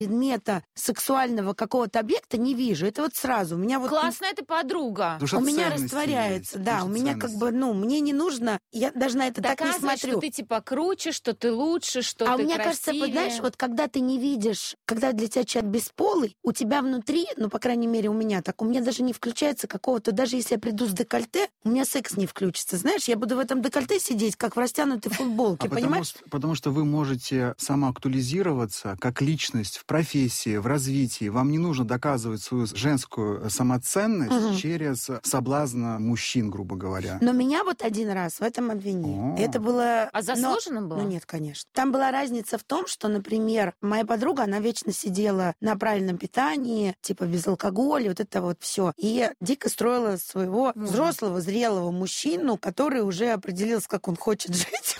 предмета сексуального какого-то объекта не вижу. Это вот сразу. У меня вот... Классная ты подруга. У меня растворяется, есть, да. У меня как бы, мне не нужно... Я даже на это так не Доказывать, смотрю. что ты типа круче, что ты лучше, что ты у меня красивее. кажется, вот знаешь, вот когда ты не видишь, когда для тебя человек бесполый, у тебя внутри, по крайней мере, у меня так, у меня даже не включается какого-то, даже если я приду с декольте, у меня секс не включится. Знаешь, я буду в этом декольте сидеть, как в растянутой футболке, понимаешь? Потому что вы можете самоактуализироваться как личность в профессии, в развитии. Вам не нужно доказывать свою женскую самоценность через соблазн мужчин, грубо говоря. Но меня вот один раз в этом обвинили. Это было... А заслуженно было? Нет, конечно. Там была разница в том, что, например, моя подруга, она вечно сидела на правильном питании, типа без алкоголя, вот это вот все. И дико строила своего взрослого, зрелого мужчину, который уже определился, как он хочет жить.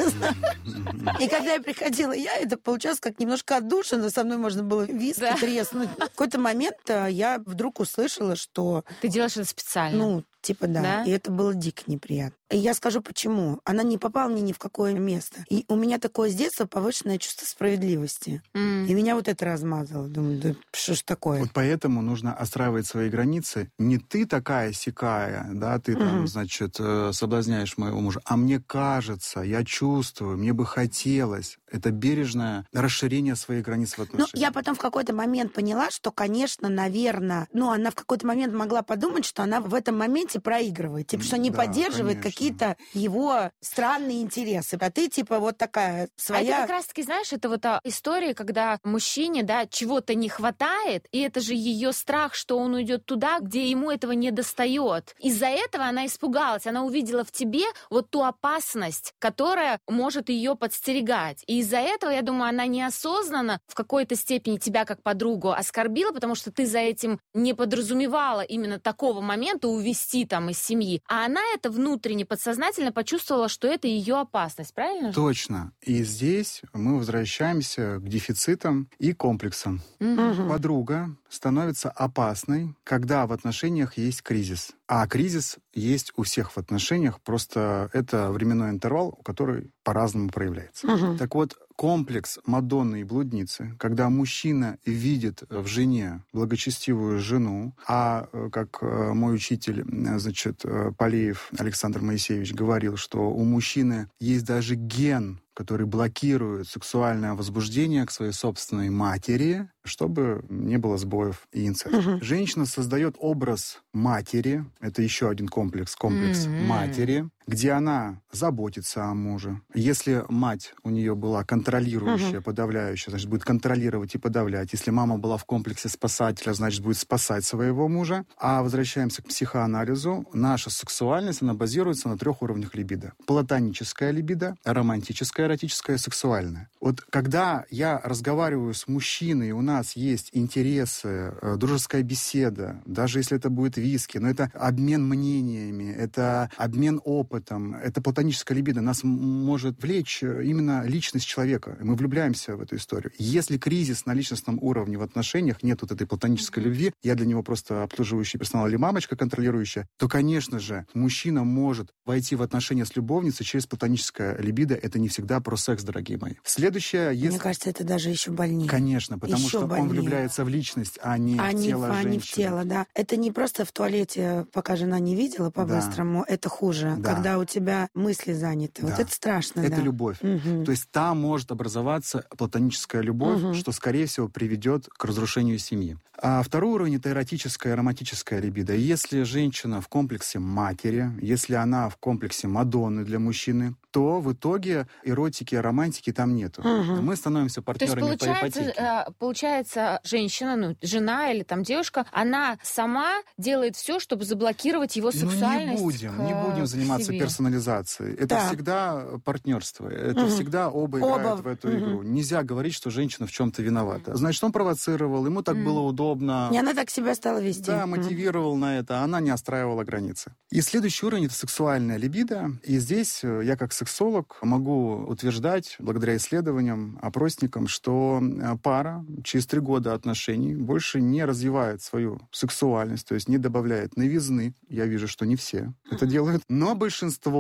И когда я приходила, это получалось как немножко отдушина, со мной можно было виски треснуть. В какой-то момент я вдруг услышала, что... Ты делаешь это специально? Типа да. И это было дико неприятно. И я скажу, почему. Она не попала мне ни в какое место. И у меня такое с детства повышенное чувство справедливости. И меня вот это размазало. Думаю, да что ж такое? Вот поэтому нужно отстраивать свои границы. Не ты такая-сякая, да, ты там, значит, соблазняешь моего мужа, а мне кажется, я чувствую, мне бы хотелось. Это бережное расширение своих границ в отношениях. Я потом в какой-то момент поняла, что, конечно, наверное, она в какой-то момент могла подумать, что она в этом моменте проигрывает, типа, что не поддерживает какие-то его странные интересы. А ты, типа, вот такая своя... А это как раз-таки, знаешь, это вот история, когда мужчине, чего-то не хватает, и это же ее страх, что он уйдет туда, где ему этого не достает. Из-за этого она испугалась, она увидела в тебе вот ту опасность, которая может ее подстерегать. И из-за этого, я думаю, она неосознанно в какой-то степени тебя как подругу оскорбила, потому что ты за этим не подразумевала именно такого момента увести там из семьи. А она это внутренне, подсознательно почувствовала, что это ее опасность, правильно же? Точно. И здесь мы возвращаемся к дефицитам и комплексам. Подруга становится опасной, когда в отношениях есть кризис. А кризис есть у всех в отношениях, просто это временной интервал, который по-разному проявляется. Так вот, комплекс Мадонны и блудницы, когда мужчина видит в жене благочестивую жену, а как мой учитель, значит, Полеев Александр Моисеевич говорил, что у мужчины есть даже ген, который блокирует сексуальное возбуждение к своей собственной матери, чтобы не было сбоев и инцеста. Женщина создает образ матери, это еще один комплекс матери, где она заботится о муже. Если мать у нее была контролирующая, подавляющая, значит, будет контролировать и подавлять. Если мама была в комплексе спасателя, значит, будет спасать своего мужа. А возвращаемся к психоанализу. Наша сексуальность, она базируется на 3 уровнях либидо. Платоническая либидо, романтическая, эротическая, сексуальная. Вот когда я разговариваю с мужчиной, и у нас есть интересы, дружеская беседа, даже если это будет виски, но это обмен мнениями, это обмен опытом, это платоническая либидо. Нас может влечь именно личность человека. Мы влюбляемся в эту историю. Если кризис на личностном уровне в отношениях, нет вот этой платонической любви, я для него просто обслуживающий персонал или мамочка контролирующая, то, конечно же, мужчина может войти в отношения с любовницей через платоническое либидо. Это не всегда про секс, дорогие мои. Следующее... Мне кажется, это даже еще больнее. Конечно, потому что он влюбляется в личность, а не в тело женщины. А не в тело, да. Это не просто в туалете, пока жена не видела по-быстрому, это хуже. Да. Когда у тебя мысли заняты. Да. Вот это страшно, это любовь. То есть там может образоваться платоническая любовь, что, скорее всего, приведет к разрушению семьи. А 2 уровень — это эротическая, романтическая либидо. Если женщина в комплексе матери, если она в комплексе Мадонны для мужчины, то в итоге эротики, романтики там нету. Мы становимся партнерами по ипотеке. Получается, женщина, жена или там девушка, она сама делает все, чтобы заблокировать его сексуальность. Не будем заниматься персонализацией. Это всегда партнерство. Это всегда оба играют в эту игру. Нельзя говорить, что женщина в чем-то виновата. Значит, он провоцировал, ему так было удобно. И она так себя стала вести. Да, мотивировал на это, а она не остраивала границы. И следующий уровень — это сексуальная либидо. И здесь я как сексолог могу утверждать, благодаря исследованиям, опросникам, что пара через 3 года отношений больше не развивает свою сексуальность, то есть не добавляет новизны. Я вижу, что не все это делают. Но большинство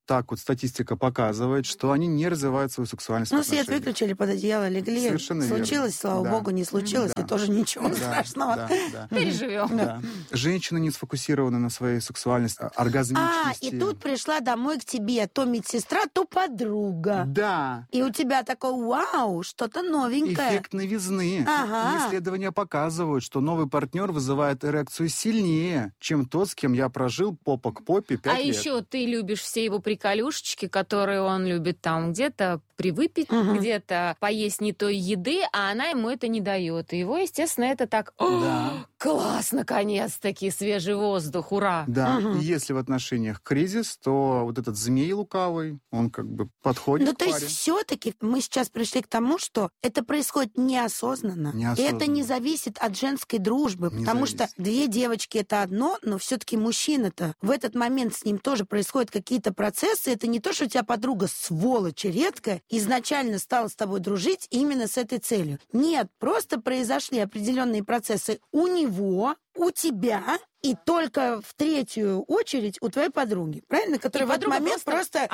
так вот статистика показывает, что они не развивают свою сексуальность. Ну, свет выключили, под одеяло легли. Совершенно случилось, верно. слава богу, не случилось, и тоже ничего страшного. Переживем. Да. Женщины не сфокусированы на своей сексуальности, оргазмичности. И тут пришла домой к тебе то медсестра, то подруга. Да. И у тебя такой, вау, что-то новенькое. Эффект новизны. Ага. И исследования показывают, что новый партнер вызывает эрекцию сильнее, чем тот, с кем я прожил попа к попе 5 лет. А еще ты любишь все его приколюшечки, которые он любит там где-то привыпить, где-то поесть не той еды, а она ему это не дает. И его, естественно, это так... Класс, наконец-таки, свежий воздух, ура! Да, и если в отношениях кризис, то вот этот змей лукавый, он как бы подходит к то паре. есть все-таки мы сейчас пришли к тому, что это происходит неосознанно. И это не зависит от женской дружбы, потому что две девочки — это одно, но все-таки мужчина-то в этот момент с ним тоже происходят какие-то процессы. Это не то, что у тебя подруга сволочь редкая, изначально стала с тобой дружить именно с этой целью. Нет, просто произошли определенные процессы у него, у тебя, и только в третью очередь у твоей подруги, правильно? Которая в этот момент просто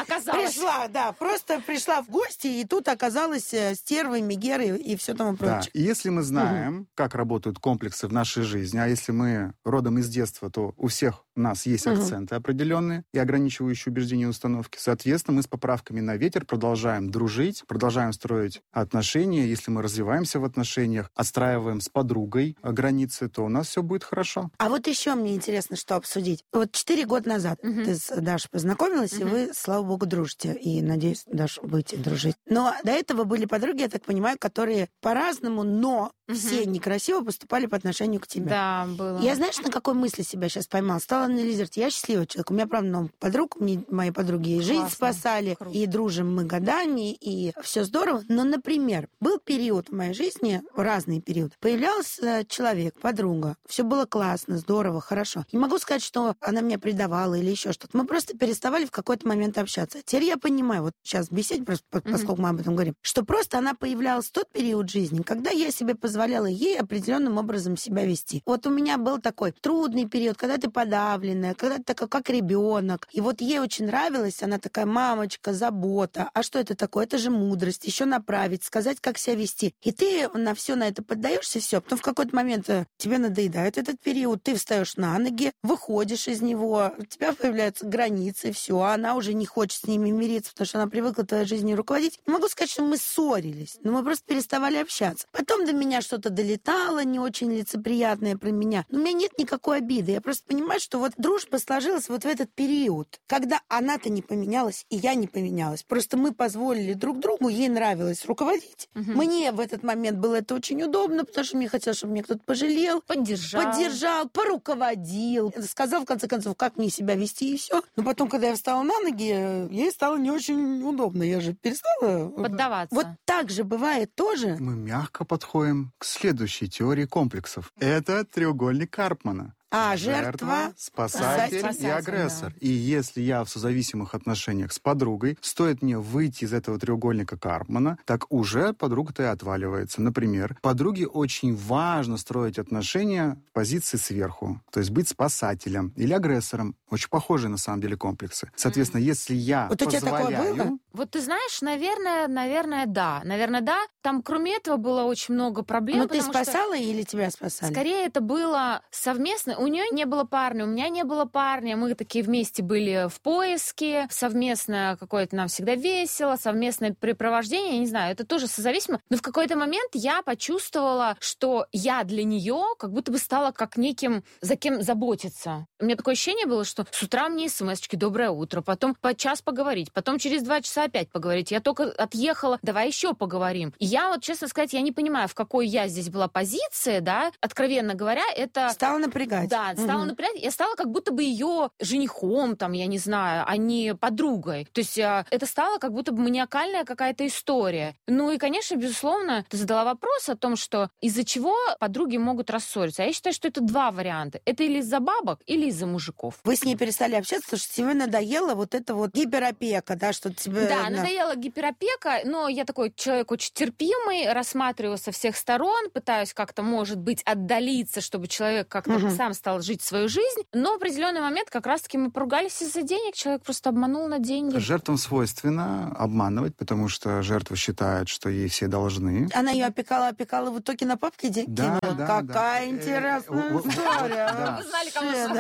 пришла в гости, и тут оказалась стервой, мегерой и все тому прочее. Да. И если мы знаем, как работают комплексы в нашей жизни, а если мы родом из детства, то у всех у нас есть акценты определенные и ограничивающие убеждения и установки. Соответственно, мы с поправками на ветер продолжаем дружить, продолжаем строить отношения. Если мы развиваемся в отношениях, отстраиваем с подругой границы, то у нас все будет хорошо. А вот еще мне интересно, что обсудить. Вот 4 года назад ты с Дашей познакомилась, и вы, слава богу, дружите. И, надеюсь, Даша, будете дружить. Но до этого были подруги, я так понимаю, которые по-разному, но все некрасиво поступали по отношению к тебе. Да, было. Я, знаешь, на какой мысли себя сейчас поймала? Стала анализировать. Я счастливый человек. У меня, правда, много подруг. Мои подруги и жизнь спасали, и дружим мы годами, и все здорово. Но, например, был период в моей жизни, разный период. Появлялся человек, подруга. Все было классно, здорово, хорошо. Не могу сказать, что она меня предавала или еще что-то. Мы просто переставали в какой-то момент общаться. Теперь я понимаю, вот сейчас в беседе, просто поскольку мы об этом говорим, что просто она появлялась в тот период жизни, когда я себе позволяла ей определенным образом себя вести. Вот у меня был такой трудный период, когда ты подавленная, когда ты такая, как ребенок. И вот ей очень нравилось, она такая мамочка, забота. А что это такое? Это же мудрость. Еще направить, сказать, как себя вести. И ты на все на это поддаешься, все. Потом в какой-то момент тебе надоедает этот период, ты встаешь на ноги, выходишь из него, у тебя появляются границы, все, а она уже не хочет с ними мириться, потому что она привыкла твоей жизнью руководить. Не могу сказать, что мы ссорились, но мы просто переставали общаться. Потом до меня что-то долетало, не очень лицеприятное про меня. Но у меня нет никакой обиды. Я просто понимаю, что вот дружба сложилась вот в этот период, когда она-то не поменялась, и я не поменялась. Просто мы позволили друг другу, ей нравилось руководить. Мне в этот момент было это очень удобно, потому что мне хотелось, чтобы меня кто-то пожалел, поддержал, поруководил, сказал, в конце концов, как мне себя вести, и все. Но потом, когда я встала на ноги, ей стало не очень удобно. Я же перестала поддаваться. Вот так же бывает тоже. Мы мягко подходим к следующей теории комплексов. Это треугольник Карпмана. Жертва, спасатель и агрессор. Да. И если я в созависимых отношениях с подругой, стоит мне выйти из этого треугольника Карпмана, так уже подруга-то и отваливается. Например, подруге очень важно строить отношения в позиции сверху, то есть быть спасателем или агрессором. Очень похожие, на самом деле, комплексы. Соответственно, если я вот позволяю... у тебя такое было? Вот ты знаешь, наверное, да. Наверное, да. Там, кроме этого, было очень много проблем. Но ты спасала или тебя спасали? Скорее, это было совместно. У нее не было парня, у меня не было парня. Мы такие вместе были в поиске. Совместное какое-то нам всегда весело, совместное препровождение. Я не знаю, это тоже созависимо. Но в какой-то момент я почувствовала, что я для нее как будто бы стала как неким, за кем заботиться. У меня такое ощущение было, что с утра мне смс-очки «Доброе утро», потом по час поговорить, потом через 2 часа опять поговорить. Я только отъехала, давай еще поговорим. И я вот, честно сказать, я не понимаю, в какой я здесь была позиции, да, откровенно говоря, это... Стало напрягать. Да, стала напрягать. Я стала как будто бы ее женихом, там, я не знаю, а не подругой. То есть это стало как будто бы маниакальная какая-то история. Ну и, конечно, безусловно, ты задала вопрос о том, что из-за чего подруги могут рассориться. А я считаю, что это 2 варианта. Это или из-за бабок, или из-за мужиков. Вы с ней перестали общаться, потому что тебе надоело вот эта вот гиперопека, да, что тебе Да, надоела гиперопека, но я такой человек очень терпимый, рассматриваю со всех сторон, пытаюсь как-то, может быть, отдалиться, чтобы человек как-то сам стал жить свою жизнь. Но в определенный момент как раз-таки мы поругались из-за денег, человек просто обманул на деньги. Жертвам свойственно обманывать, потому что жертва считает, что ей все должны. Она ее опекала, в итоге на папке деньги кинула. Какая интересная история. Вы знали,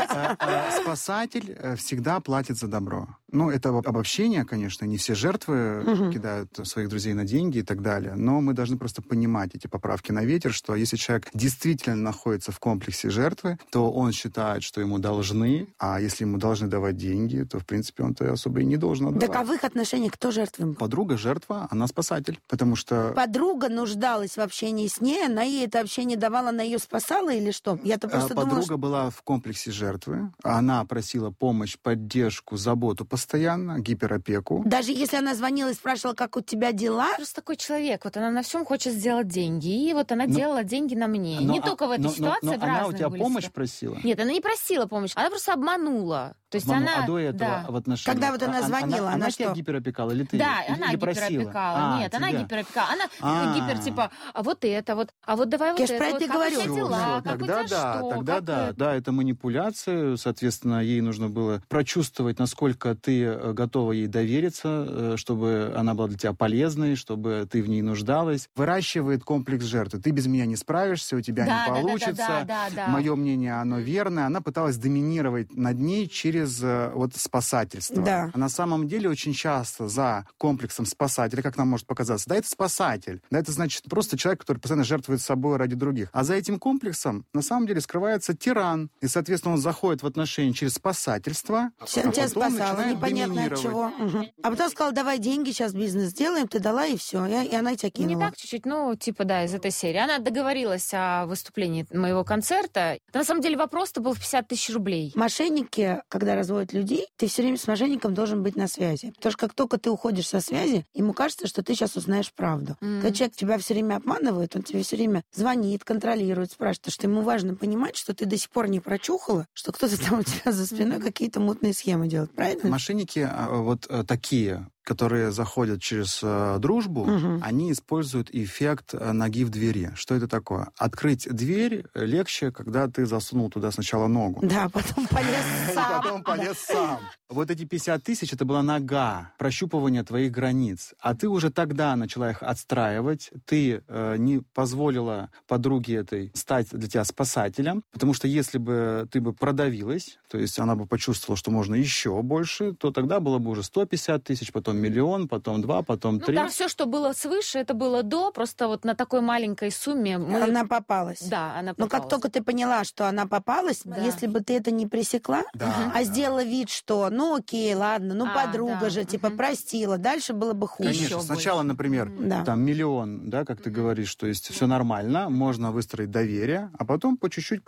кому Спасатель всегда платит за добро. Ну, это обобщение, конечно, не все жертвы кидают своих друзей на деньги и так далее, но мы должны просто понимать эти поправки на ветер, что если человек действительно находится в комплексе жертвы, то он считает, что ему должны, а если ему должны давать деньги, то, в принципе, он-то особо и не должен отдавать. Так а в их отношениях кто жертвой? Подруга жертва, она спасатель, потому что... Подруга нуждалась в общении с ней, она ей это общение давала, она ее спасала или что? Я-то просто Подруга думала, была в комплексе жертвы, она просила помощь, поддержку, заботу постоянно, гиперопеку. даже если она звонила и спрашивала, как у тебя дела, Просто такой человек, вот она на всем хочет сделать деньги, и вот она делала деньги на мне. Не только в этой ситуации, в она разных у тебя были помощь ситуации. просила? Нет, она не просила помощь, она просто обманула. То есть она... А до этого да. в отношениях... Когда вот она звонила, она что? тебя гиперопекала или ты? Да, или она просила? гиперопекала. Нет, она тебя. гиперопекала. Она гипер, типа, а вот это вот, а вот давай вот Я ж это про вот, это и как говорю. у тебя Всё, дела, как тогда у тебя да, что, тогда как да. это? Да, это манипуляция, соответственно, ей нужно было прочувствовать, насколько ты готова ей довериться, чтобы она была для тебя полезной, чтобы ты в ней нуждалась. Выращивает комплекс жертвы. Ты без меня не справишься, у тебя Да, не да, получится. да. Мое мнение, оно верное. Она пыталась доминировать над ней через вот спасательство. Да. А на самом деле очень часто за комплексом спасателя, как нам может показаться, да, это спасатель. Да, это значит просто человек, который постоянно жертвует собой ради других. А за этим комплексом на самом деле скрывается тиран. И, соответственно, он заходит в отношения через спасательство. Все, тебя потом спасала, начинает непонятно от доминировать. чего. А потом сказала, давай деньги, сейчас бизнес сделаем, ты дала, и все. И она тебя кинула. Не так чуть-чуть, ну, типа, да, из этой серии. Она договорилась о выступлении моего концерта. На самом деле вопрос-то был в 50 тысяч рублей. Мошенники, когда разводят людей, ты все время с мошенником должен быть на связи. Потому что как только ты уходишь со связи, ему кажется, что ты сейчас узнаешь правду. Когда человек тебя все время обманывает, он тебе все время звонит, контролирует, спрашивает, потому что ему важно понимать, что ты до сих пор не прочухала, что кто-то там у тебя за спиной какие-то мутные схемы делает. Правильно? Мошенники вот такие, которые заходят через дружбу, они используют эффект ноги в двери. Что это такое? Открыть дверь легче, когда ты засунул туда сначала ногу. Да, потом полез сам. Потом полез сам. Вот эти 50 тысяч, это была нога, прощупывание твоих границ. А ты уже тогда начала их отстраивать. Ты не позволила подруге этой стать для тебя спасателем. Потому что если бы ты бы продавилась, то есть она бы почувствовала, что можно еще больше, то тогда было бы уже 150 тысяч, потом миллион, потом 2, потом 3. Ну, там все, что было свыше, это было до, просто вот на такой маленькой сумме мы... Она попалась. Да, она Но попалась. как только ты поняла, что она попалась, Да. если бы ты это не пресекла, а сделала вид, что ну окей, ладно, ну подруга да. же, типа простила, дальше было бы хуже. Конечно, Еще сначала, больше. например, Да. там миллион, да, как ты говоришь, то есть все нормально, можно выстроить доверие, а потом по чуть-чуть,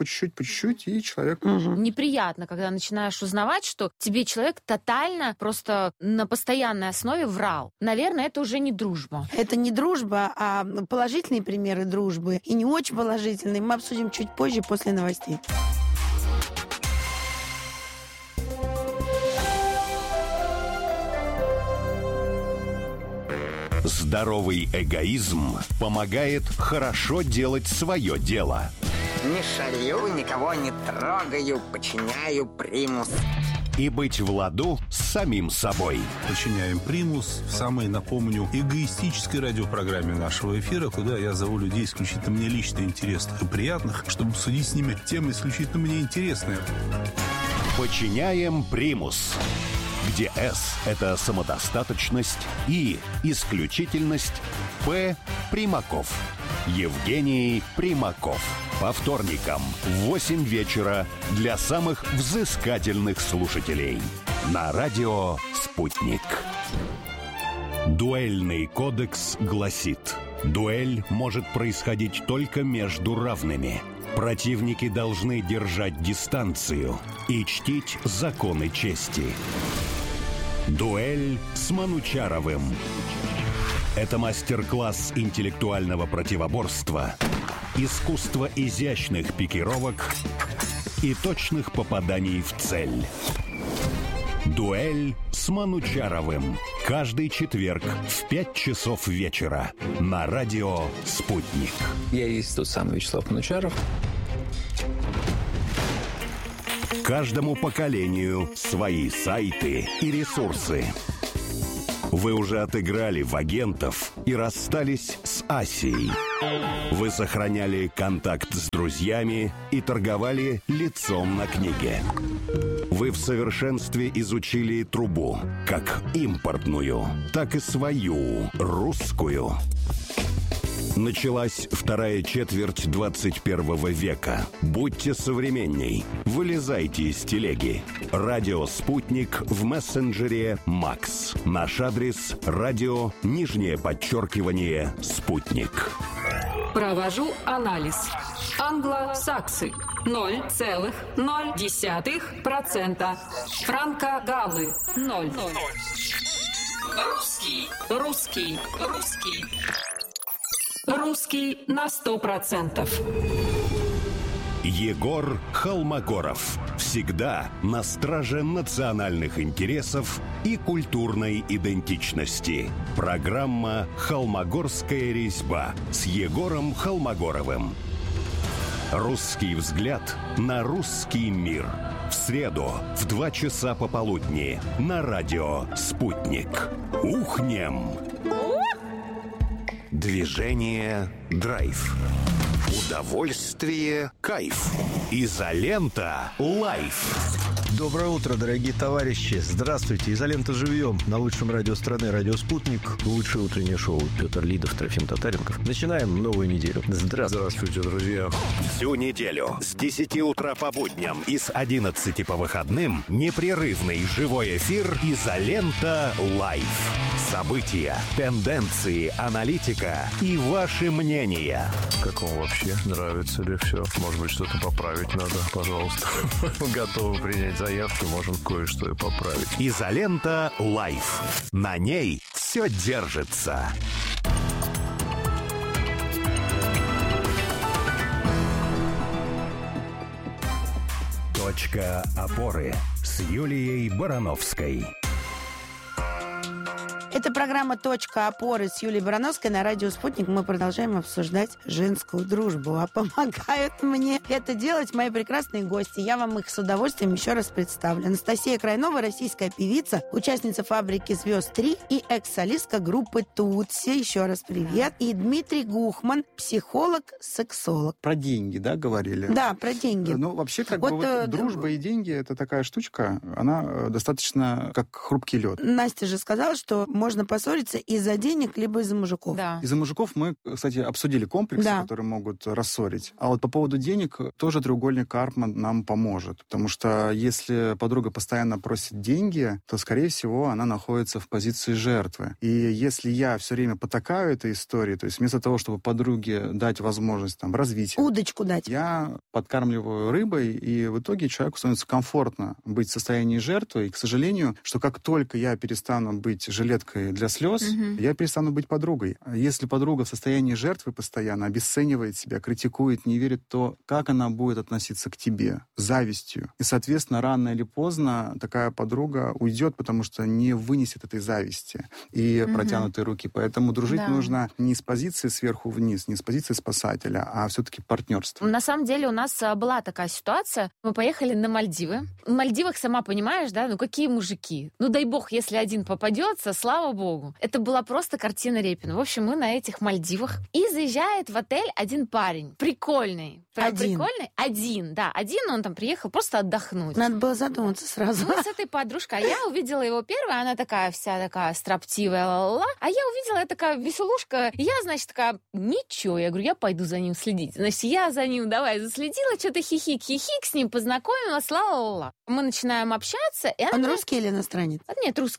и человек... Неприятно, когда начинаешь узнавать, что тебе человек тотально, просто на постоянной основе врал. Наверное, это уже не дружба. Это не дружба, а положительные примеры дружбы и не очень положительные мы обсудим чуть позже, после новостей. Здоровый эгоизм помогает хорошо делать свое дело. Не шалю, никого не трогаю, подчиняю примус. И быть в ладу с самим собой. Подчиняем примус в самой, напомню, эгоистической радиопрограмме нашего эфира, куда я зову людей исключительно мне лично интересных и приятных, чтобы обсудить с ними темы исключительно мне интересные. Подчиняем примус. Где S – это самодостаточность, И – исключительность, П – Примаков. Евгений Примаков. По вторникам в 8 вечера для самых взыскательных слушателей. На радио «Спутник». Дуэльный кодекс гласит: дуэль может происходить только между равными. Противники должны держать дистанцию и чтить законы чести. Дуэль с Манучаровым. Это мастер-класс интеллектуального противоборства, искусство изящных пикировок и точных попаданий в цель. Дуэль с Манучаровым. Каждый четверг в 5 часов вечера на радио «Спутник». Я есть тот самый Вячеслав Манучаров. Каждому поколению свои сайты и ресурсы. Вы уже отыграли в агентов и расстались с Асией. Вы сохраняли контакт с друзьями и торговали лицом на книге. Вы в совершенстве изучили трубу, как импортную, так и свою, русскую. Началась вторая четверть 21 века. Будьте современней. Вылезайте из телеги. Радио «Спутник» в мессенджере «Макс». Наш адрес – радио, _«Спутник». Провожу анализ. Англосаксы 0,0%. Франко-галлы 0. Русский. Русский на 100%. Егор Холмогоров. Всегда на страже национальных интересов и культурной идентичности. Программа «Холмогорская резьба» с Егором Холмогоровым. Русский взгляд на русский мир. В среду в 2 часа пополудни на радио «Спутник». Ухнем! Движение «Драйв». Удовольствие, кайф. Изолента лайф. Доброе утро, дорогие товарищи. Здравствуйте. Изолента живьем на лучшем радио страны, радио «Спутник». Лучшее утреннее шоу. Петр Лидов, Трофим Татаренков. Начинаем новую неделю. Здравствуйте, друзья. Всю неделю с 10 утра по будням и с 11 по выходным непрерывный живой эфир «Изолента лайф». События, тенденции, аналитика и ваши мнения. Как вам вообще? Нравится ли все? Может быть, что-то поправить надо? Пожалуйста. Готовы принять заявки, можем кое-что и поправить. «Изолента лайф». На ней все держится. Точка опоры с Юлией Барановской. Это программа «Точка опоры» с Юлией Барановской на радио «Спутник». Мы продолжаем обсуждать женскую дружбу. А помогают мне это делать мои прекрасные гости. Я вам их с удовольствием еще раз представлю. Анастасия Крайнова, российская певица, участница «Фабрики звезд 3» и экс-солистка группы «Тутси». Еще раз привет. И Дмитрий Гухман, психолог-сексолог. Про деньги, да, говорили? Да, про деньги. Ну, вообще, дружба и деньги — это такая штучка, она достаточно как хрупкий лед. Настя же сказала, что можно поссориться из-за денег, либо из-за мужиков. Да. Из-за мужиков мы, кстати, обсудили комплексы, которые могут рассорить. А вот по поводу денег тоже треугольник Карпман нам поможет. Потому что если подруга постоянно просит деньги, то, скорее всего, она находится в позиции жертвы. И если я все время потакаю этой истории, то есть вместо того, чтобы подруге дать возможность развития, удочку дать, я подкармливаю рыбой, и в итоге человеку становится комфортно быть в состоянии жертвы. И, к сожалению, что как только я перестану быть жилеткой для слез, я перестану быть подругой. Если подруга в состоянии жертвы постоянно обесценивает себя, критикует, не верит, то как она будет относиться к тебе? С завистью. И, соответственно, рано или поздно такая подруга уйдет, потому что не вынесет этой зависти и протянутой руки. Поэтому дружить нужно не с позиции сверху вниз, не с позиции спасателя, а все-таки партнерство. На самом деле у нас была такая ситуация. Мы поехали на Мальдивы. В Мальдивах, сама понимаешь, да, какие мужики. Дай бог, если один попадется, слава богу. Это была просто картина Репина. В общем, мы на этих Мальдивах. И заезжает в отель один парень. Прикольный. Прикольный? Один, да. Один, он там приехал просто отдохнуть. Надо было задуматься сразу. Мы с этой подружкой, а я увидела его первой, она такая вся такая строптивая, ла-ла-ла. А я увидела, я такая веселушка. И я, значит, такая, ничего. Я говорю, я пойду за ним следить. Значит, я за ним, давай, заследила, что-то хихик, с ним познакомилась, ла-ла-ла. Мы начинаем общаться. И он русский или иностранец? Нет, русский.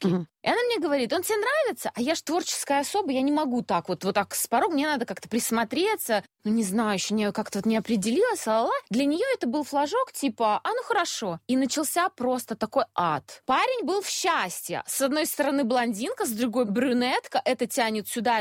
И она мне говорит, он тебе нравится? А я ж творческая особа, я не могу так вот так с порога, мне надо как-то присмотреться, ну не знаю, еще как-то вот не определилась, Для нее это был флажок типа, ну хорошо. И начался просто такой ад. Парень был в счастье. С одной стороны блондинка, с другой брюнетка, это тянет сюда,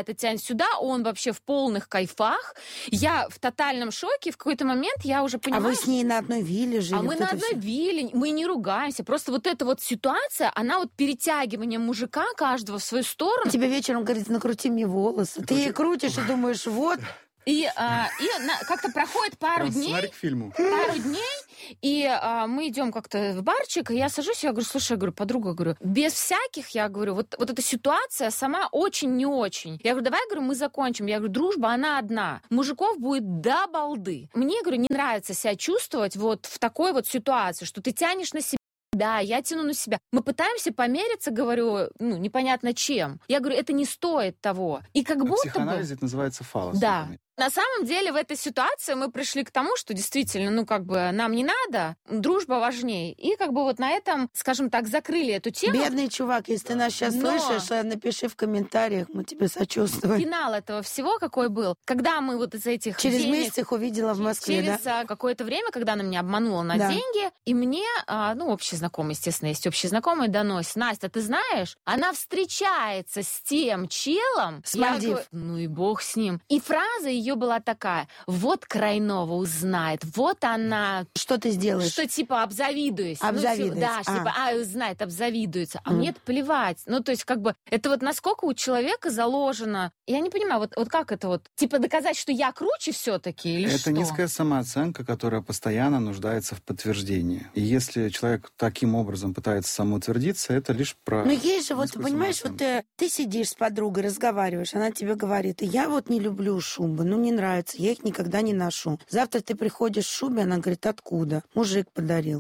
он вообще в полных кайфах. Я в тотальном шоке, в какой-то момент я уже понимаю... А вы с ней на одной вилле жили? А мы на одной вилле, мы не ругаемся. Просто вот эта вот ситуация, она вот перетягивание мужика каждого в свою сторону. Тебе вечером говорит, накрути мне волосы. Ты ей крутишь и думаешь, вот... И как-то проходит пару дней. Сценарий к фильму. Пару дней, и мы идем как-то в барчик, и я сажусь, я говорю, слушай, подруга, без всяких, я говорю, вот эта ситуация сама очень не очень. Я говорю, давай, мы закончим. Я говорю, дружба, она одна. Мужиков будет до балды. Мне, не нравится себя чувствовать вот в такой вот ситуации, что ты тянешь на себя. Да, я тяну на себя. Мы пытаемся помериться, говорю, непонятно чем. Я говорю, это не стоит того. И как будто бы... Психоанализ это называется фалос. Да. На самом деле в этой ситуации мы пришли к тому, что действительно, нам не надо, дружба важнее. И вот на этом, скажем так, закрыли эту тему. Бедный чувак, если ты нас сейчас слышишь, напиши в комментариях, мы тебе сочувствуем. Финал этого всего какой был? Когда мы вот из этих Через денег... месяц их увидела в Москве, через какое-то время, когда она меня обманула на деньги, и мне, общий знакомый, естественно, есть общий знакомый, доносит, Настя, ты знаешь, она встречается с тем челом. С Мальдив. И бог с ним. И фраза ее была такая, вот Крайнова узнает, вот она... Что ты сделаешь? Что типа обзавидуюсь. Обзавидуюсь. Знает, обзавидуется. А мне-то плевать. То есть это вот насколько у человека заложено. Я не понимаю, вот как это вот, доказать, что я круче все-таки или это что? Это низкая самооценка, которая постоянно нуждается в подтверждении. И если человек таким образом пытается самоутвердиться, это лишь про... есть же, ты понимаешь, ты сидишь с подругой, разговариваешь, она тебе говорит, я не люблю шубы, не нравится, я их никогда не ношу. Завтра ты приходишь в шубе, она говорит, откуда? Мужик подарил.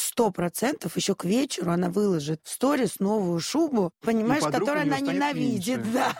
100% еще к вечеру она выложит в сторис новую шубу, понимаешь, которую она ненавидит. Да.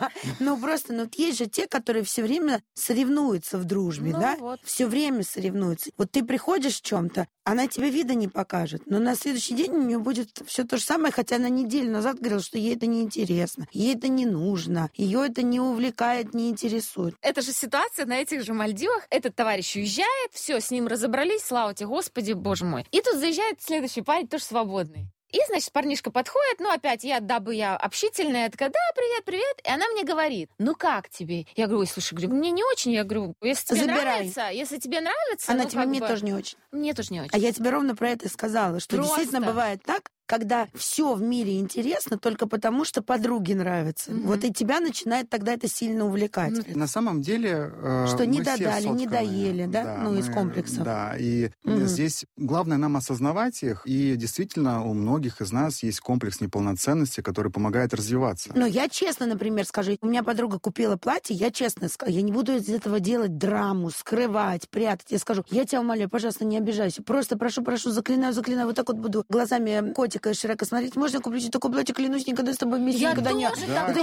Есть же те, которые все время соревнуются в дружбе, да? Вот. Все время соревнуются. Вот ты приходишь в чем-то, она тебе вида не покажет, но на следующий день у нее будет все то же самое, хотя она неделю назад говорила, что ей это не интересно, ей это не нужно, ее это не увлекает, не интересует. Это же ситуация на этих же Мальдивах. Этот товарищ уезжает, все, с ним разобрались, слава тебе, Господи, Боже мой. И тут заезжает следующий парень, тоже свободный. И, значит, парнишка подходит, опять дабы я общительная, такая, да, привет. И она мне говорит, как тебе? Я говорю, слушай, мне не очень. Я говорю, если тебе нравится... Она тебе, мне тоже не очень. Мне тоже не очень. А я тебе ровно про это и сказала, что действительно бывает так, когда все в мире интересно только потому, что подруге нравится. Вот и тебя начинает тогда это сильно увлекать. На самом деле... Что не додали, не доели, да? Из комплексов. Да, и здесь главное нам осознавать их, и действительно у многих из нас есть комплекс неполноценности, который помогает развиваться. Я честно, например, скажу, у меня подруга купила платье, я честно скажу, я не буду из этого делать драму, скрывать, прятать. Я скажу, я тебя умоляю, пожалуйста, не обижайся. Просто прошу, заклинаю, вот так вот буду глазами котика и Шрека смотреть. Можно купить такой платье, клянусь, никогда с тобой вместе никогда не...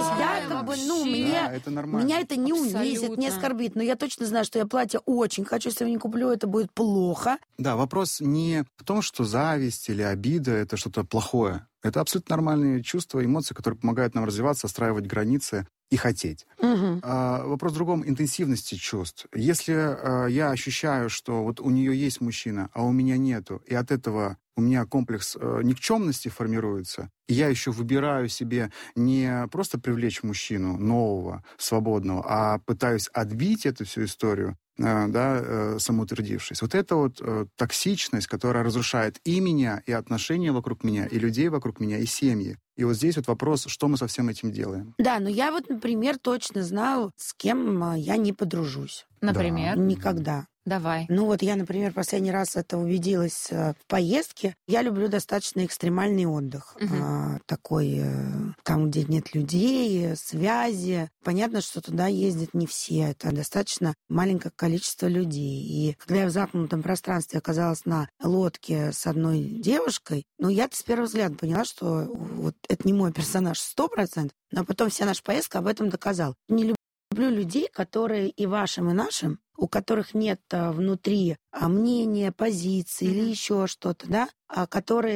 Меня это не унизит, не оскорбит, но я точно знаю, что я платье очень хочу, если я не куплю, это будет плохо. Да, вопрос не в том, что зависть или обида — это что-то плохое. Это абсолютно нормальные чувства, эмоции, которые помогают нам развиваться, отстраивать границы и хотеть. Вопрос в другом — интенсивности чувств. Если я ощущаю, что вот у нее есть мужчина, а у меня нету, и от этого у меня комплекс никчемности формируется, и я еще выбираю себе не просто привлечь мужчину нового, свободного, а пытаюсь отбить эту всю историю, самоутвердившись. Вот это токсичность, которая разрушает и меня, и отношения вокруг меня, и людей вокруг меня, и семьи. И вот здесь вопрос, что мы со всем этим делаем. Да, но я например, точно знаю, с кем я не подружусь. Например? Да. Никогда. Давай. Я, например, последний раз это убедилась в поездке. Я люблю достаточно экстремальный отдых. Такой, там, где нет людей, связи. Понятно, что туда ездят не все. Это достаточно маленькое количество людей. И когда я в замкнутом пространстве оказалась на лодке с одной девушкой, я-то с первого взгляда поняла, что вот это не мой персонаж 100%, но потом вся наша поездка об этом доказала. Не люблю людей, которые и вашим, и нашим, у которых нет внутри мнения, позиции или еще что-то, да, которые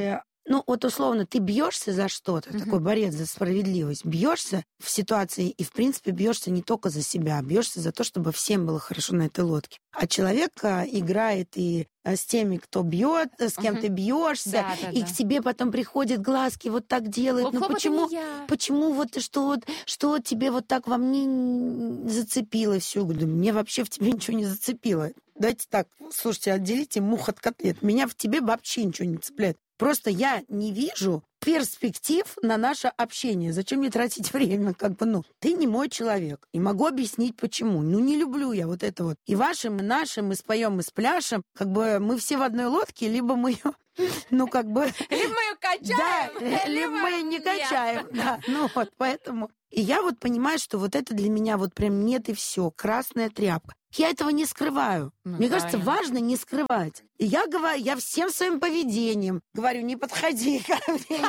ну, вот условно, ты бьешься за что-то, такой борец за справедливость, бьешься в ситуации и, в принципе, бьешься не только за себя, бьешься за то, чтобы всем было хорошо на этой лодке. А человек играет и с теми, кто бьет, с кем ты бьешься, и к тебе потом приходят глазки, вот так делают. Ну почему вот что тебе вот так во мне зацепило все? Мне вообще в тебе ничего не зацепило. Давайте так, слушайте, отделите мух от котлет. Меня в тебе вообще ничего не цепляет. Просто я не вижу перспектив на наше общение. Зачем мне тратить время? Ты не мой человек. И могу объяснить, почему. Не люблю я вот это вот. И вашим, и нашим, и споем, и спляшем. Мы все в одной лодке, либо мы ее... Либо мы ее качаем, да, либо мы ее не качаем. Да. Поэтому... И я понимаю, что вот это для меня прям нет и все. Красная тряпка. Я этого не скрываю. Мне кажется, важно не скрывать. И я всем своим поведением говорю, не подходи ко мне.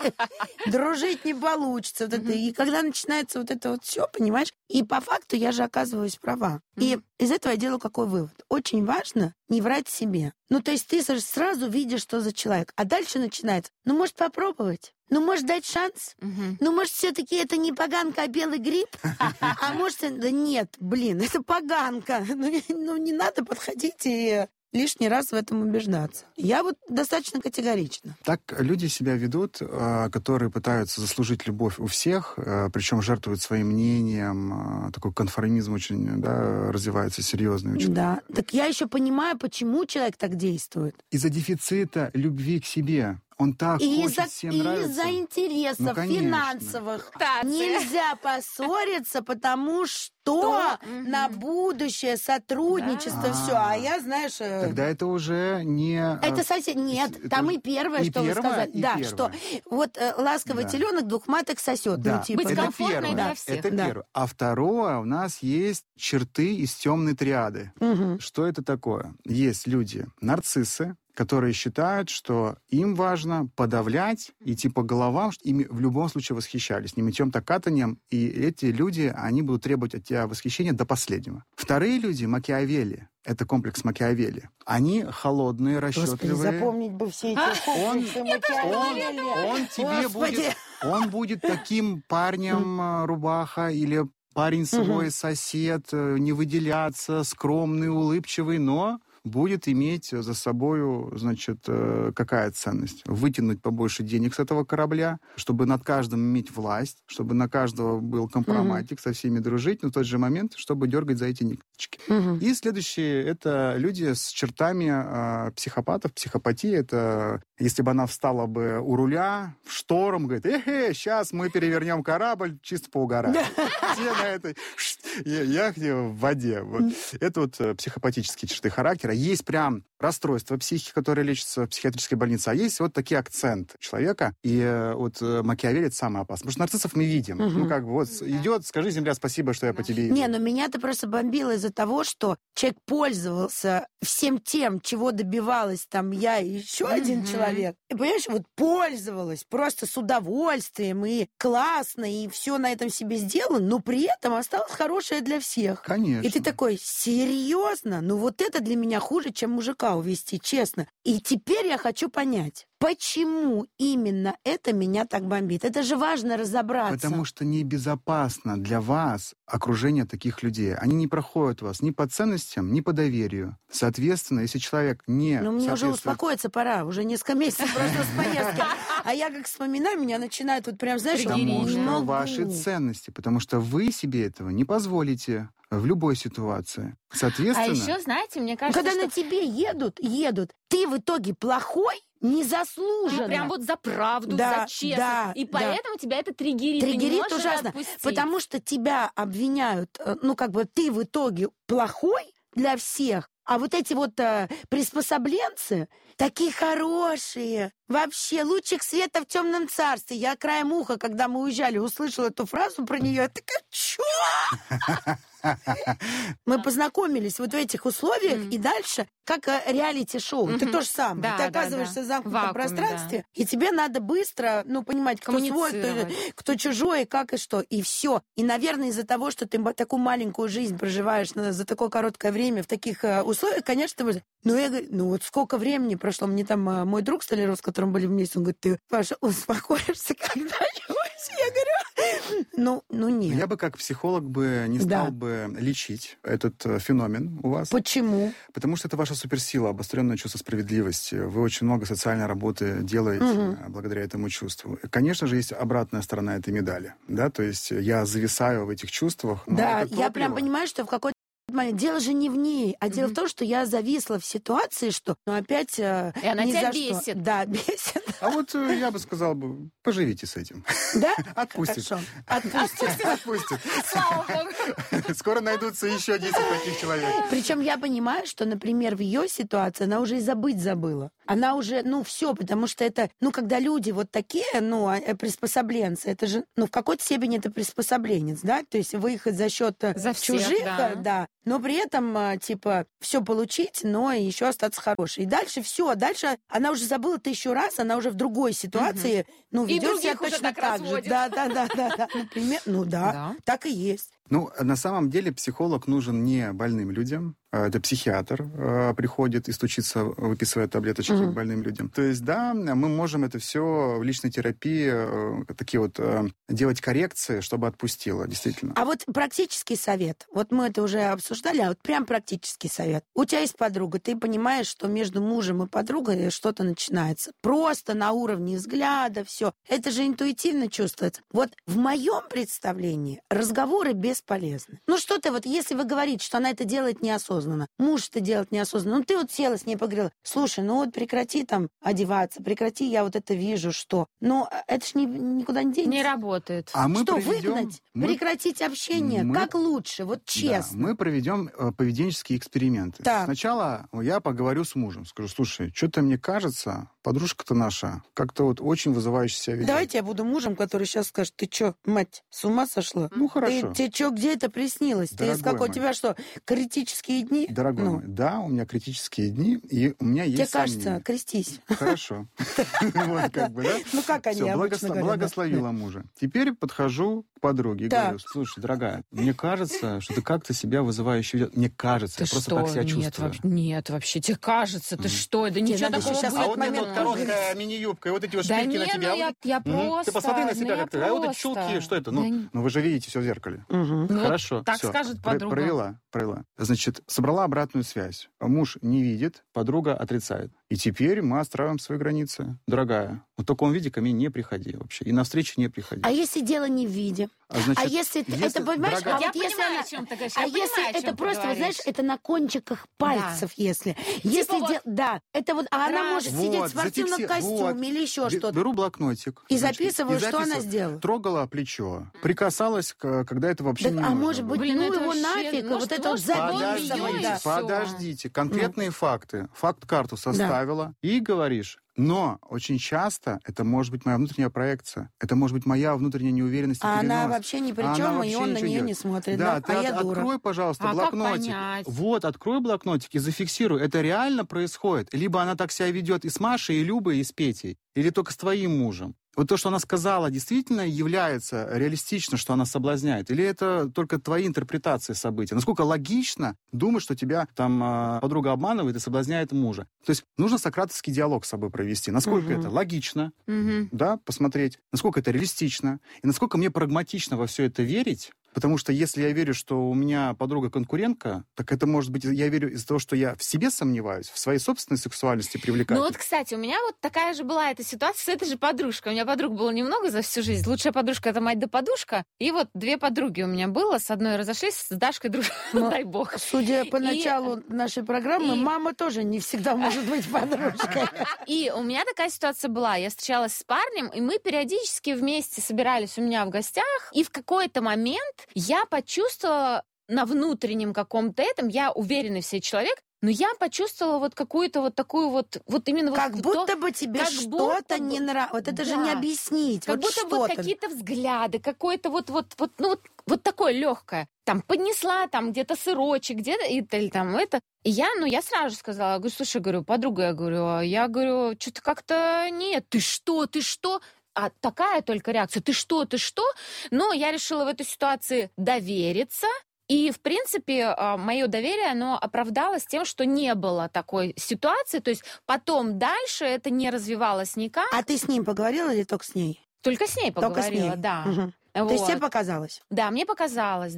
Дружить не получится. И когда начинается это все, понимаешь? И по факту я же оказываюсь права. И из этого я делаю какой вывод? Очень важно не врать себе. То есть ты сразу видишь, что за человек. А дальше начинается. Может, попробовать? Может, дать шанс? Может, все-таки это не поганка, а белый гриб? А может, да нет, это поганка. Не надо подходить и лишний раз в этом убеждаться. Я достаточно категорична. Так люди себя ведут, которые пытаются заслужить любовь у всех, причем жертвуют своим мнением. Такой конформизм очень развивается серьезный. Очень. Да. Так я еще понимаю, почему человек так действует. Из-за дефицита любви к себе. Он так хочет всем нравиться. Из-за интересов финансовых. Нельзя поссориться, потому что на будущее сотрудничество все. А я, знаешь... Тогда это уже не... Это совсем... Нет, там и первое, что вы сказали. Да, что ласковый теленок двух маток сосет. Да. Быть комфортной для всех. Это первое. А второе, у нас есть черты из темной триады. Что это такое? Есть люди, нарциссы, которые считают, что им важно подавлять и головам, что ими в любом случае восхищались, не мытьем-то катанием, и эти люди, они будут требовать от тебя восхищения до последнего. Вторые люди, Макиавелли, это комплекс Макиавелли, они холодные, расчетливые. Господи, запомнить бы все эти комплексы Макиавелли. Он будет таким парнем рубаха или парень свой, сосед, не выделяться, скромный, улыбчивый, но... будет иметь за собою, какая ценность? Вытянуть побольше денег с этого корабля, чтобы над каждым иметь власть, чтобы на каждого был компроматик, со всеми дружить, но в тот же момент, чтобы дергать за эти ниточки. И следующие — это люди с чертами психопатов. Психопатия — это если бы она встала бы у руля в шторм, говорит, сейчас мы перевернем корабль чисто поугарать. Все на этой яхте в воде. Это психопатические черты характера. Есть прям расстройство психики, которое лечится в психиатрической больнице, а есть такие акценты человека. И Макиавелли — это самое опасное. Потому что нарциссов мы видим. Идет, скажи, земля, спасибо, что я по тебе иду. Не, но меня-то просто бомбило из-за того, что человек пользовался всем тем, чего добивалась я и еще один человек. И, понимаешь, пользовалась просто с удовольствием, и классно, и все на этом себе сделала, но при этом осталось хорошее для всех. Конечно. И ты такой, серьезно? Это для меня хуже, чем мужика увести, честно. И теперь я хочу понять, почему именно это меня так бомбит? Это же важно разобраться. Потому что небезопасно для вас окружение таких людей. Они не проходят вас ни по ценностям, ни по доверию. Соответственно, если человек не мне уже успокоиться пора. Уже несколько месяцев просто с поездки. А я как вспоминаю, меня начинает прям, знаешь, потому что ваши ценности. Потому что вы себе этого не позволите в любой ситуации. Соответственно... А еще, знаете, мне кажется, когда на тебе едут, ты в итоге плохой, незаслуженно. Прям за правду, за честность. И поэтому тебя это триггерит. Триггерит ужасно. Потому что тебя обвиняют, ты в итоге плохой для всех, а эти приспособленцы такие хорошие. Вообще, лучик света в темном царстве. Я краем уха, когда мы уезжали, услышала эту фразу про нее. Я такая, чё? Мы познакомились вот в этих условиях, и дальше, как реалити-шоу, ты то же самое. Да, Ты оказываешься в замкнутом вакууме, пространстве, и тебе надо быстро, понимать, кто свой, кто чужой, как и что, и все. И, наверное, из-за того, что ты такую маленькую жизнь проживаешь за такое короткое время в таких условиях, конечно, ты будешь... Я говорю, вот сколько времени прошло, мне там мой друг Столяров, с которым были вместе, он говорит, ты, Паша, успокоишься когда-нибудь? Я говорю, нет. Я бы как психолог бы не стал бы лечить этот феномен у вас. Почему? Потому что это ваша суперсила, обостренное чувство справедливости. Вы очень много социальной работы делаете благодаря этому чувству. Конечно же, есть обратная сторона этой медали. Да? То есть я зависаю в этих чувствах. Да, я прям понимаю, что в какой-то момент дело же не в ней, а дело в том, что я зависла в ситуации, что опять... И она тебя бесит. Что. Да, бесит. А вот я бы сказал, поживите с этим. Да? Отпустит. Хорошо. Отпустит. Слава богу. Скоро найдутся еще 10 таких человек. Причем я понимаю, что, например, в ее ситуации она уже и забыть забыла. Она уже, все, потому что это, когда люди вот такие, приспособленцы, это же, в какой-то степени это приспособленец, да, то есть выехать за счет чужих, да, но при этом, все получить, но еще остаться хорошей. И дальше все, дальше она уже забыла 1000 раз, она уже в другой ситуации, ведет себя точно так же. Да, например, так и есть. На самом деле психолог нужен не больным людям, это психиатр приходит и стучится, выписывая таблеточки больным людям. То есть, мы можем это все в личной терапии такие делать коррекции, чтобы отпустило, действительно. А вот практический совет, мы это уже обсуждали, а вот прям практический совет. У тебя есть подруга, ты понимаешь, что между мужем и подругой что-то начинается. Просто на уровне взгляда, все. Это же интуитивно чувствуется. Вот в моем представлении разговоры бесполезны. Что ты если вы говорите, что она это делает неосознанно, муж это делает неосознанно, ты села с ней поговорила, слушай, прекрати там одеваться, прекрати, я это вижу, что. Это ж никуда не денется. Не работает. А мы что, выгнать? Прекратить общение? Как лучше? Честно. Да, мы проведем поведенческие эксперименты. Так. Сначала я поговорю с мужем, скажу, слушай, что-то мне кажется, подружка-то наша как-то очень вызывающе себя ведет. Давайте я буду мужем, который сейчас скажет, ты что, мать, с ума сошла? Хорошо. Тебе что, где это приснилось? Дорогой у тебя что, критические дни? Дорогой мой, да, у меня критические дни, и у меня есть тебе сомнения. кажется, крестись. Хорошо. Как они обычно говорят. Благословила мужа. Теперь подхожу к подруге и говорю, слушай, дорогая, мне кажется, что ты как-то себя вызывающе ведет. Мне кажется, я просто так себя чувствую. Нет, вообще, тебе кажется, ты что? Да ничего такого будет. А вот эта короткая мини-юбка, и эти шпильки на тебя. Я просто... Ты посмотри на себя как-то. А вот эти чулки, что это? Вы же видите все в зеркале. Хорошо. Так скажет подруга. Провела. Значит, собрала обратную связь. Муж не видит, подруга отрицает. И теперь мы отстраиваем свои границы. Дорогая, в таком виде ко мне не приходи вообще. И на встречу не приходи. А если дело не в виде? Значит, если это, понимаешь, дорогая... Я понимаю, о чем ты говоришь. если это просто, вы знаешь, это на кончиках пальцев, если. Да, это она может сидеть в спортивном костюме или еще что-то. Беру блокнотик. И записываю, что она сделала. Трогала плечо, прикасалась, когда это вообще не нужно. А может быть, его нафиг, это записывать. Подождите, конкретные факты. Факт-карту составила и говоришь. Но очень часто это может быть моя внутренняя проекция. Это может быть моя внутренняя неуверенность. А она вообще ни при чем, и он на нее не смотрит. Да, ты открой, пожалуйста, блокнотик. Вот, открой блокнотик и зафиксируй. Это реально происходит. Либо она так себя ведет и с Машей, и Любой, и с Петей. Или только с твоим мужем. Вот то, что она сказала, действительно является реалистично, что она соблазняет? Или это только твои интерпретации событий? Насколько логично думать, что тебя там подруга обманывает и соблазняет мужа? То есть нужно сократовский диалог с собой провести. Насколько это логично, да, посмотреть, насколько это реалистично, и насколько мне прагматично во все это верить. Потому что если я верю, что у меня подруга-конкурентка, так это может быть, я верю из-за того, что я в себе сомневаюсь, в своей собственной сексуальности привлекательности. Кстати, у меня такая же была эта ситуация с этой же подружкой. У меня подруг было немного за всю жизнь. Лучшая подружка — это мать да подушка. И 2 подруги у меня было. С одной разошлись, с Дашкой дружили, дай бог. Судя по началу нашей программы, мама тоже не всегда может быть подружкой. И у меня такая ситуация была. Я встречалась с парнем, и мы периодически вместе собирались у меня в гостях. И в какой-то момент я почувствовала на внутреннем каком-то я уверенный в себе человек, но я почувствовала вот какую-то вот такую вот именно как вот будто бы тебе что-то не нравится. Вот это же не объяснить. Как будто вот какие-то взгляды, какое-то вот такое легкое. Там поднесла, там где-то сырочек, где-то или там это. И я сразу же сказала, говорю, слушай, подруга, я говорю, что-то как-то нет, ты что? А такая только реакция, ты что? Но я решила в этой ситуации довериться. И, в принципе, мое доверие, оно оправдалось тем, что не было такой ситуации. То есть потом дальше это не развивалось никак. А ты с ним поговорила или только с ней? Только с ней поговорила, да. Угу. Вот. То есть тебе показалось? Да, мне показалось.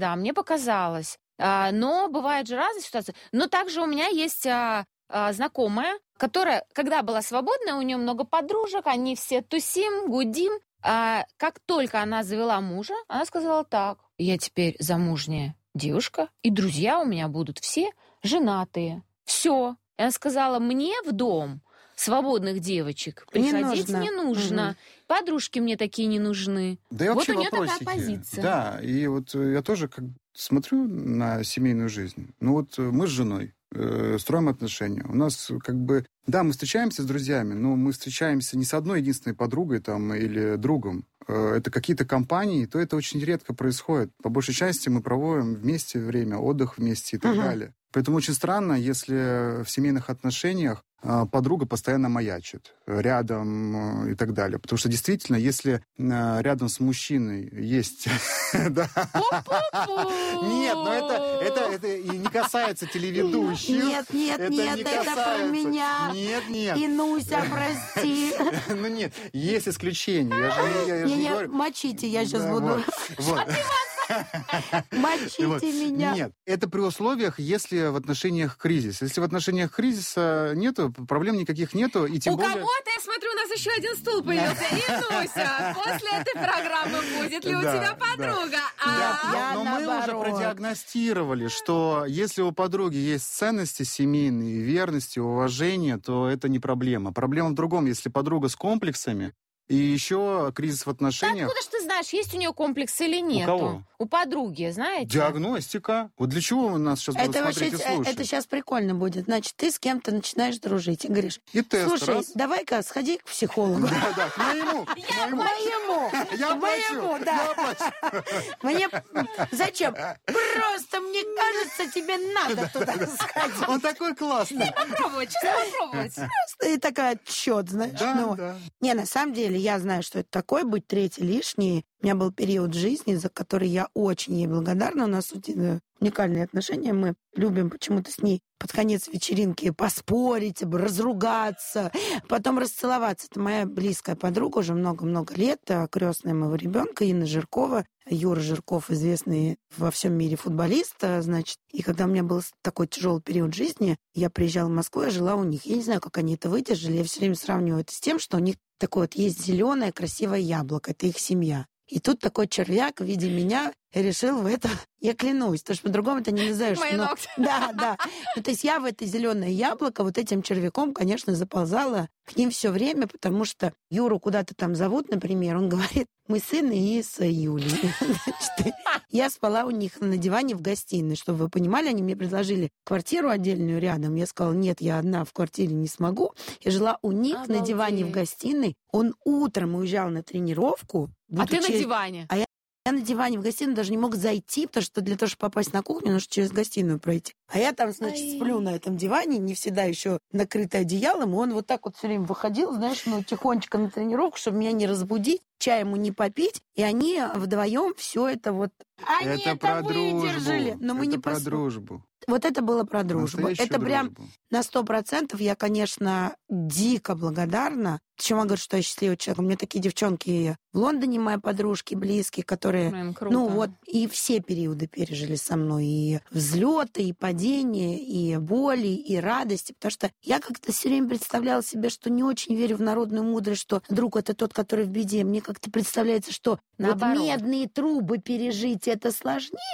Но бывают же разные ситуации. Но также у меня есть знакомая, которая, когда была свободная, у нее много подружек, они все тусим, гудим. Как только она завела мужа, она сказала так: я теперь замужняя девушка, и друзья у меня будут все женатые. Все. Она сказала, мне в дом свободных девочек приходить не нужно. Угу. Подружки мне такие не нужны. Да и вот вообще у нее вопросики. Такая позиция. Да, и вот я тоже смотрю на семейную жизнь. Мы с женой строим отношения. У нас да, мы встречаемся с друзьями, но мы встречаемся не с одной единственной подругой или другом. Это какие-то компании, то это очень редко происходит. По большей части мы проводим вместе время, отдых вместе и так далее. Поэтому очень странно, если в семейных отношениях подруга постоянно маячит рядом и так далее. Потому что действительно, если рядом с мужчиной есть... Нет, но это и не касается телеведущих. Нет, это про меня. Нет. Инуся, прости. Нет, есть исключения. Мочите, я сейчас буду... Мочите меня. Нет, это при условиях, если в отношениях кризис. Если в отношениях кризиса нету, проблем никаких нету, и тем более... У кого-то, я смотрю, у нас еще один стул появился. Инуся, после этой программы будет ли у тебя подруга? Но мы уже продиагностировали, что если у подруги есть ценности семейные, верности, уважение, то это не проблема. Проблема в другом, если подруга с комплексами, и еще кризис в отношениях. Да откуда ж ты знаешь, есть у нее комплекс или нет? У кого? У подруги, знаете? Диагностика. Вот для чего у нас сейчас будут смотреть и слушать? Это сейчас прикольно будет. Значит, ты с кем-то начинаешь дружить и говоришь, и тест, слушай, давай-ка сходи к психологу. Да, к моему. Я плачу. Мне зачем? Просто мне кажется, тебе надо туда сходить. Он такой классный. Попробовать. Просто и такой отчет, знаешь. Да. Не, на самом деле, я знаю, что это такое, быть третий лишний. У меня был период жизни, за который я очень ей благодарна. У нас уникальные отношения. Мы любим почему-то с ней под конец вечеринки поспорить, разругаться, потом расцеловаться. Это моя близкая подруга уже много-много лет, крестная моего ребенка Инна Жиркова. Юра Жирков, известный во всем мире футболист, значит. И когда у меня был такой тяжелый период жизни, я приезжала в Москву, я жила у них. Я не знаю, как они это выдержали. Я все время сравниваю это с тем, что у них такое вот есть зеленое красивое яблоко. Это их семья. И тут такой червяк в виде меня решил в это, я клянусь, потому что по-другому это не назовешь. Да. То есть я в это зеленое яблоко вот этим червяком, конечно, заползала к ним все время, потому что Юру куда-то там зовут, например, он говорит, мы с Инной и с Юлей. Я спала у них на диване в гостиной, чтобы вы понимали, они мне предложили квартиру отдельную рядом. Я сказала, нет, я одна в квартире не смогу. Я жила у них на диване в гостиной. Он утром уезжал на тренировку. А ты на диване? А я на диване в гостиную даже не мог зайти, потому что для того, чтобы попасть на кухню, нужно через гостиную пройти. А я там, значит, сплю на этом диване, не всегда еще накрытый одеялом, и он вот так вот все время выходил, знаешь, тихонечко на тренировку, чтобы меня не разбудить, чай ему не попить, и они вдвоем все это вот... Они это выдержали. Но мы не про дружбу. Вот это было про дружбу. Это прям на 100%. Я, конечно, дико благодарна. Почему я говорю, что я счастливый человек? У меня такие девчонки в Лондоне, мои подружки близкие, которые, и все периоды пережили со мной. И взлеты, и падения, и боли, и радости. Потому что я как-то все время представляла себе, что не очень верю в народную мудрость, что друг — это тот, который в беде. Мне как-то представляется, что вот медные трубы пережить — это сложнее,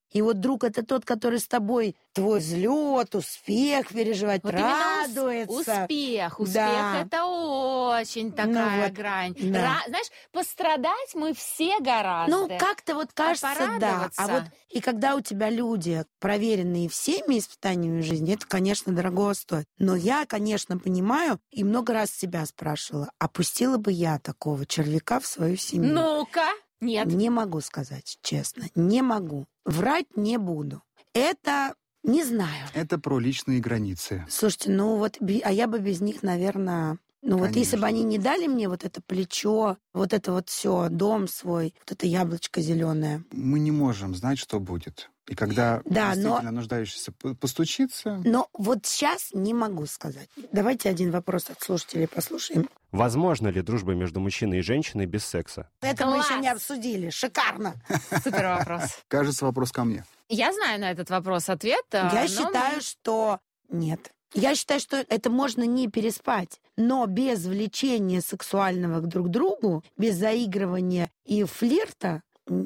И вот друг это тот, который с тобой твой взлет, успех переживать, Вот радуется. Успех Да. это очень такая вот, грань. да. Знаешь, пострадать мы все гораздо. Ну, как-то вот кажется, да. порадоваться. А вот и когда у тебя люди, проверенные всеми испытаниями жизни, это, конечно, дорого стоит. Но я, конечно, понимаю, и много раз себя спрашивала, опустила бы я такого червяка в свою семью? Ну-ка, нет. Не могу сказать, честно, не могу. Врать не буду. Это не знаю. Это про личные границы. Слушайте, ну вот, а я бы без них, наверное... Ну вот если бы они не дали мне вот это плечо, вот это вот все, дом свой, вот это яблочко зеленое. Мы не можем знать, что будет. И когда действительно нуждающийся постучится... Но вот сейчас не могу сказать. Давайте один вопрос от слушателей послушаем. Возможно ли дружба между мужчиной и женщиной без секса? Это мы еще не обсудили. Шикарно. Супер вопрос. Кажется, вопрос ко мне. Я знаю на этот вопрос ответ. Я считаю, что нет. Я считаю, что это можно не переспать, но без влечения сексуального друг к другу, без заигрывания и флирта,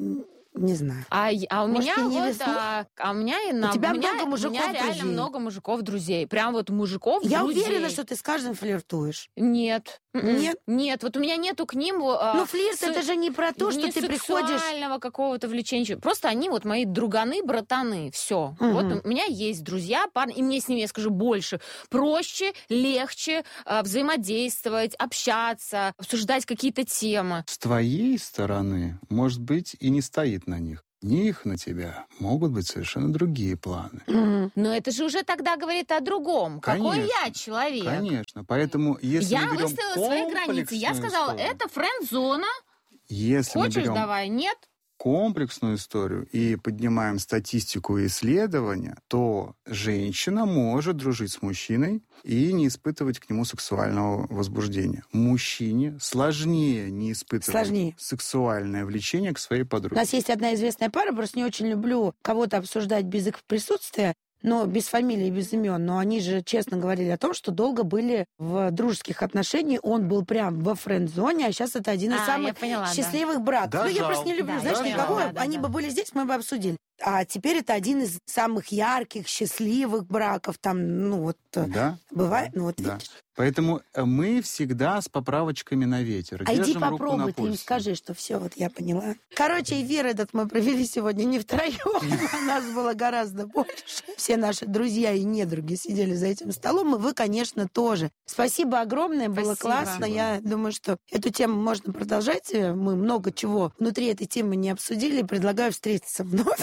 не знаю. А у Может, меня ты не вот, весна? у меня и на У тебя у меня, много мужиков у меня реально друзей. много мужиков-друзей. Прям вот мужиков Я друзей. уверена, что ты с каждым флиртуешь. Нет. Нет? Нет, вот у меня нету к ним... Ну, флирт это же не про то, что ты приходишь... сексуального какого-то влечения. Просто они вот мои друганы, братаны. Все. Вот у меня есть друзья, парни, и мне с ними, я скажу, больше. Проще, легче взаимодействовать, общаться, обсуждать какие-то темы. С твоей стороны, может быть, и не стоит на них. У них на тебя могут быть совершенно другие планы. Но это же уже тогда говорит о другом. Какой я человек? Конечно. Поэтому, если я мы берем выставила свои границы. Я сказала, историю, это френд-зона. если Хочешь, мы берем давай, нет? комплексную историю и поднимаем статистику и исследования, то женщина может дружить с мужчиной и не испытывать к нему сексуального возбуждения. Мужчине сложнее не испытывать сексуальное влечение к своей У подруге. нас есть одна известная пара, просто не очень люблю кого-то обсуждать без их присутствия, но без фамилии, без имен. Но они же честно говорили о том, что долго были в дружеских отношениях. Он был прям во френд-зоне, а сейчас это один из самых счастливых браков. Да, ну, я просто не люблю, знаешь, никого. Они бы были здесь, мы бы обсудили. А теперь это один из самых ярких, счастливых браков. Там, ну вот, бывает. Ну, вот, да. Поэтому мы всегда с поправочками на ветер. А иди Держим руку на попробуй, ты им пульсе. скажи, что все, вот я поняла. Короче, эфир этот мы провели сегодня не втроем, нас было гораздо больше. Все наши друзья и недруги сидели за этим столом, и вы, конечно, тоже. Спасибо огромное, было классно. Я думаю, что эту тему можно продолжать. Мы много чего внутри этой темы не обсудили. Предлагаю встретиться вновь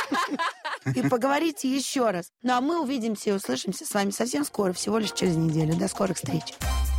и поговорить еще раз. Ну а мы увидимся и услышимся с вами совсем скоро, всего лишь через неделю. До скорых встреч.